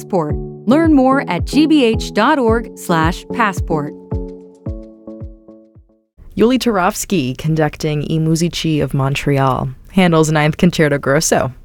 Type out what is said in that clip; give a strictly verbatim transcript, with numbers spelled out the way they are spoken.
Passport. Learn more at gbh.org slash passport. Yuli Turovsky conducting I Musici of Montreal, Handel's Ninth Concerto Grosso.